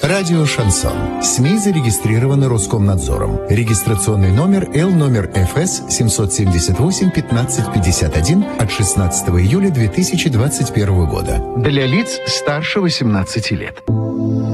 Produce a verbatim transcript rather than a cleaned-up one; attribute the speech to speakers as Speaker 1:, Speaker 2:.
Speaker 1: Радио «Шансон». СМИ зарегистрированы Роскомнадзором. Регистрационный номер Л номер Ф С семьсот семьдесят восемь пятнадцать пятьдесят один от шестнадцатого июля две тысячи двадцать первого года. Для лиц старше восемнадцати лет.